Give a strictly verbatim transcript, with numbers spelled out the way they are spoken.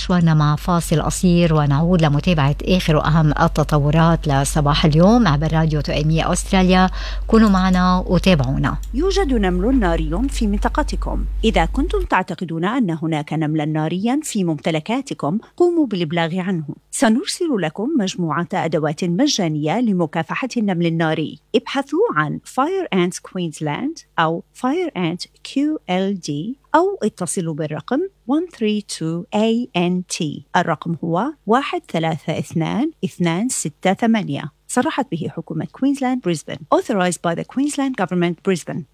مشوارنا مع فاصل قصير ونعود لمتابعة آخر وأهم التطورات لصباح اليوم عبر راديو توأمية أستراليا. كونوا معنا وتابعونا. يوجد نمل ناري في منطقتكم. إذا كنتم تعتقدون أن هناك نملا ناريا في ممتلكاتكم، قوموا بالإبلاغ عنه. سنرسل لكم مجموعة أدوات مجانية لمكافحة النمل الناري. ابحثوا عن Fire Ant Queensland أو Fire Ant كيو إل دي أو اتصلوا بالرقم واحد ثلاثة اثنين إيه إن تي. الرقم هو واحد ثلاثة اثنين اثنين ستة ثمانية. صرحت به حكومة كوينزلاند بريسبن. Authorized by the Queensland Government Brisbane.